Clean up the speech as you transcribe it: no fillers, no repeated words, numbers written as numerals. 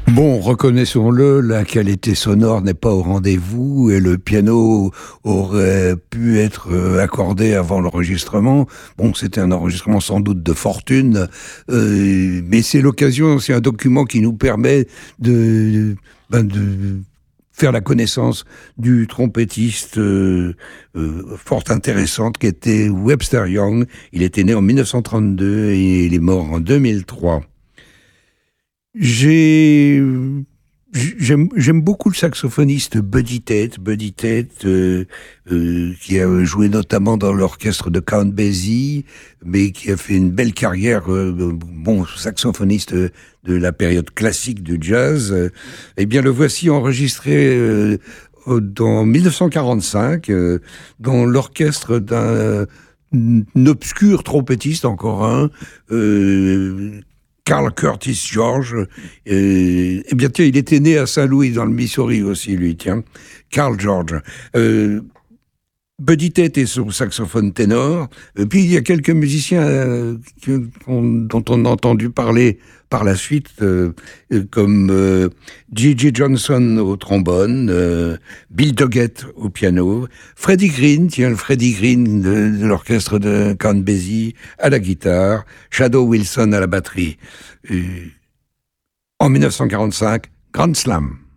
Bon, reconnaissons-le, la qualité sonore n'est pas au rendez-vous et le piano aurait pu être accordé avant l'enregistrement. Bon, c'était un enregistrement sans doute de fortune, mais c'est l'occasion, c'est un document qui nous permet de faire la connaissance du trompettiste fort intéressante qui était Webster Young. Il était né en 1932 et il est mort en 2003. J'aime beaucoup le saxophoniste Buddy Tate, qui a joué notamment dans l'orchestre de Count Basie, mais qui a fait une belle carrière, saxophoniste de la période classique du jazz. Eh bien, le voici enregistré en 1945 dans l'orchestre d'un obscur trompettiste, encore un, Carl Curtis George. Eh bien, tiens, il était né à Saint-Louis, dans le Missouri aussi, lui, tiens. Carl George. Buddy Tate est son saxophone ténor. Puis, il y a quelques musiciens dont on a entendu parler par la suite, comme Gigi Johnson au trombone, Bill Doggett au piano, Freddie Green, tiens, le Freddie Green de l'orchestre de Count Basie, à la guitare, Shadow Wilson à la batterie. En 1945, Grand Slam.